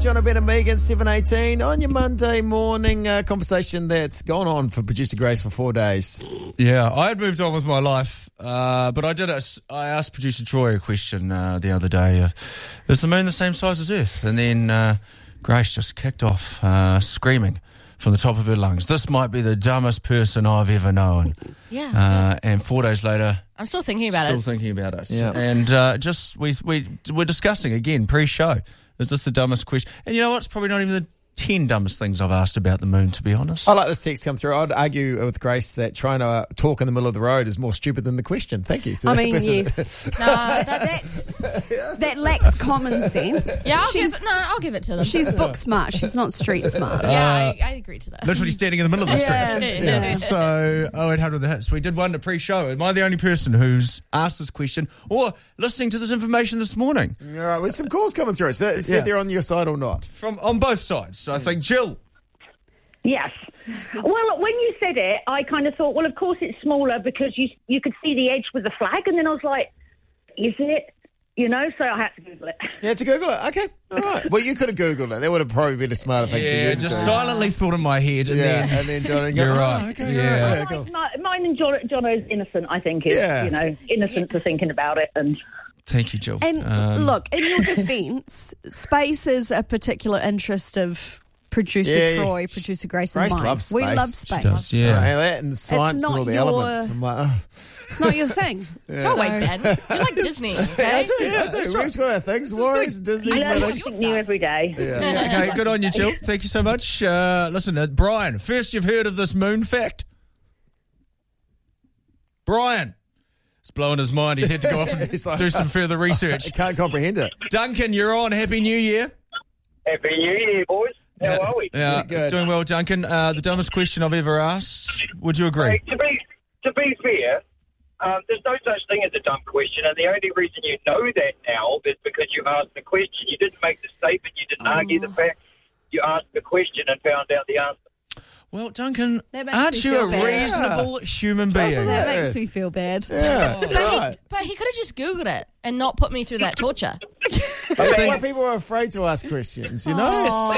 John Ben and Megan, 7:18 on your Monday morning. Conversation that's gone on for producer Grace for 4 days. Yeah, I had moved on with my life, but I asked producer Troy a question the other day. Is the moon the same size as Earth? And then Grace just kicked off screaming from the top of her lungs, "This might be the dumbest person I've ever known." Yeah. And 4 days later, I'm still thinking about it. Yeah. And we're discussing again pre-show. Is this the dumbest question? And you know what? It's probably not even the 10 dumbest things I've asked about the moon, to be honest. I like this text come through. I'd argue with Grace that trying to talk in the middle of the road is more stupid than the question. Thank you. So I mean, yes. No, that lacks common sense. Yeah, I'll give it to them. She's book smart. She's not street smart. Yeah, I agree to that. Literally standing in the middle of the street. Yeah. So, 0800 the hits. We did wonder pre-show. Am I the only person who's asked this question or listening to this information this morning? All right, with some calls coming through. So see if they're on your side or not. On both sides. I think Jill. Yes. Well, when you said it, I kind of thought, well, of course it's smaller because you could see the edge with the flag, and then I was like, is it? You know, so I had to Google it. You had to Google it? Okay. All right. Well, you could have Googled it. That would have probably been a smarter thing for you. Yeah, just silently thought in my head. And then Johnny you're right. Oh, okay, yeah. right, cool. Mine and Jono's innocent, I think. Is, innocent for thinking about it. And thank you, Jill. And look, in your defence, space is a particular interest of producer Troy, producer Grace, and mine. Loves space. We love space. She does, yeah. That and science and all the elements. I'm like, it's not your thing. Go away, Ben. You're like Disney. Okay? I do. We've got our things. Warriors, Disney. I learn something new every day. Yeah. Okay, good on you, Jill. Thank you so much. Listen, Brian, first you've heard of this moon fact? Brian. It's blowing his mind. He's had to go off and do some further research. I can't comprehend it. Duncan, you're on. Happy New Year. Happy New Year, boys. How are we? Yeah, doing well, Duncan. The dumbest question I've ever asked. Would you agree? Hey, to be fair, there's no such thing as a dumb question, and the only reason you know that now is because you asked the question. You didn't make the statement. You didn't argue the fact. You asked the question and found out the answer. Well, Duncan, aren't you a reasonable human being? That makes me feel bad. Yeah, But he could have just Googled it and not put me through that torture. That's why people are afraid to ask questions, you know?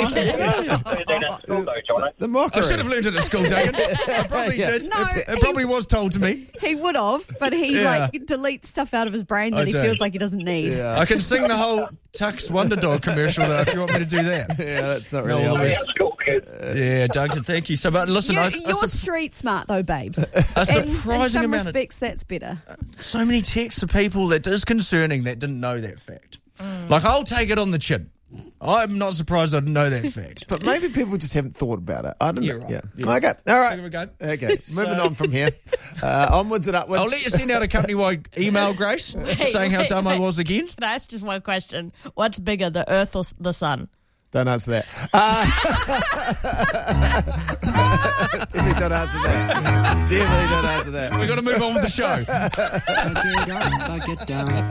The mockery. I should have learned it at school, Duncan. I probably did. No, it probably was told to me. He would have, but he deletes stuff out of his brain that he feels like he doesn't need. Yeah. I can sing the whole Tux Wonder Dog commercial, though, if you want me to do that. Yeah, that's not really obvious. Yeah, Duncan, thank you. So, but listen, You're street smart though, babes. A surprising in some amount respects, that's better. so many texts of people that is concerning that didn't know that fact. Like, I'll take it on the chin. I'm not surprised I didn't know that fact. But maybe people just haven't thought about it. I don't know. Right. Yeah. Okay. All right. Here we go. Okay. Moving on from here. Onwards and upwards. I'll let you send out a company-wide email, Grace, saying how dumb I was again. Can I ask just one question? What's bigger, the Earth or the Sun? Don't answer that. Definitely don't answer that. Definitely don't answer that. We've got to move on with the show. I get up, I get down.